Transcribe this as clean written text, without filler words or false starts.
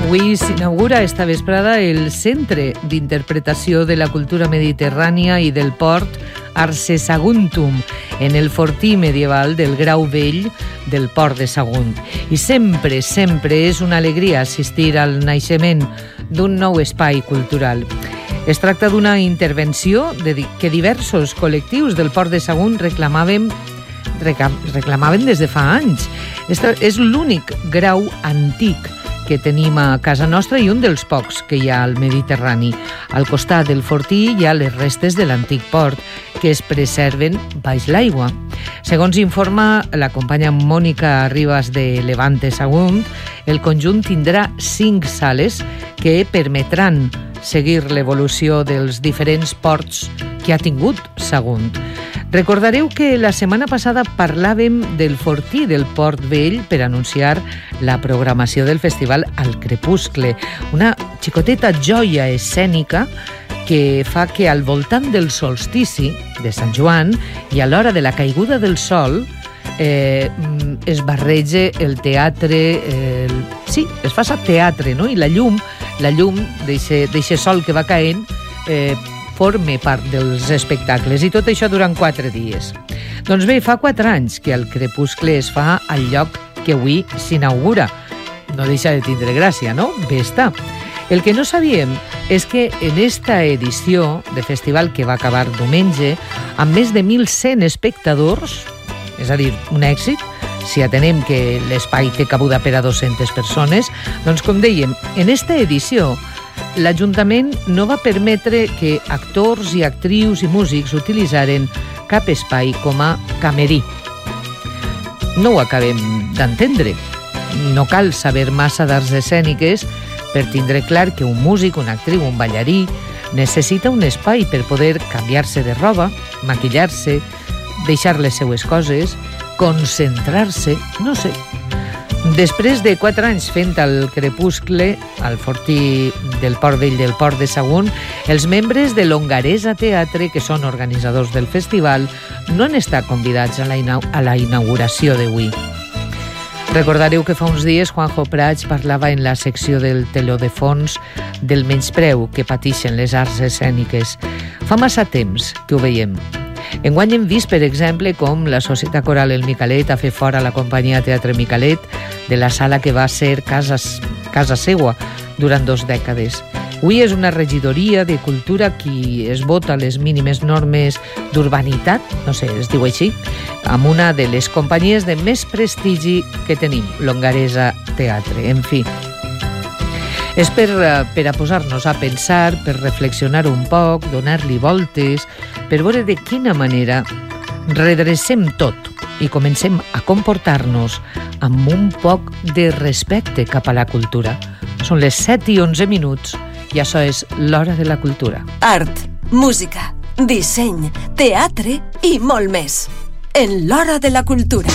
Avui s'inaugura esta vesprada el Centre d'Interpretació de la Cultura Mediterrània i del Port Arse Saguntum, en el fortí medieval del Grau Vell del Port de Sagunt. I sempre, sempre és una alegria assistir al naixement d'un nou espai cultural. Es tracta d'una intervenció que diversos col·lectius del Port de Sagunt reclamaven des de fa anys. És l'únic grau antic que tenim a casa nostra i un dels pocs que hi ha al Mediterrani. Al costat del fortí hi ha les restes de l'antic port, que es preserven baix l'aigua. Segons informa la companya Mònica Ribas de Levante Sagunt, el conjunt tindrà 5 sales que permetran seguir l'evolució dels diferents ports que ha tingut Sagunt. Recordareu que la setmana passada parlàvem del fortí del Port Vell per anunciar la programació del festival Al Crepuscle, una xicoteta joia escènica que fa que al voltant del solstici de Sant Joan i a l'hora de la caiguda del sol es barrege el teatre, sí, es fa teatre, no? I la llum d'eixe sol que va caent forme part dels espectacles, i tot això durant 4 dies. Doncs bé, fa 4 anys que el Crepuscle es fa al lloc que avui s'inaugura. No deixa de tindre gràcia, no? Bé està. El que no sabíem és que en esta edició de festival, que va acabar diumenge, amb més de 1.100 espectadors, és a dir, un èxit, si atenem que l'espai té cabuda per a 200 persones, doncs com dèiem, en esta edició l'Ajuntament no va permetre que actors i actrius i músics utilitzaren cap espai com a camerí. No ho acabem d'entendre. No cal saber massa d'arts escèniques per tindre clar que un músic, una actriu, un ballarí necessita un espai per poder canviar-se de roba, maquillar-se, deixar les seues coses, concentrar-se, no sé. Després de 4 anys fent el Crepuscle al fortí del Port Vell del Port de Sagunt, els membres de l'Hongaresa Teatre, que són organitzadors del festival, no han estat convidats a la inauguració d'avui. Recordareu que fa uns dies Juanjo Prats parlava en la secció del teló de fons del menyspreu que pateixen les arts escèniques. Fa massa temps que ho veiem. Enguany hem vist, per exemple, com la Societat Coral El Micalet ha fet fora la companyia Teatre Micalet de la sala que va ser casa seua durant 2 dècades. Avui és una regidoria de cultura qui es vota les mínimes normes d'urbanitat, no sé, es diu així, amb una de les companyies de més prestigi que tenim, l'Hongaresa Teatre. En fi, és per a posar-nos a pensar, per reflexionar un poc, donar-li voltes, per veure de quina manera redrecem tot i comencem a comportar-nos amb un poc de respecte cap a la cultura. Són les 7:11 i això és l'Hora de la Cultura. Art, música, disseny, teatre i molt més. En l'Hora de la Cultura.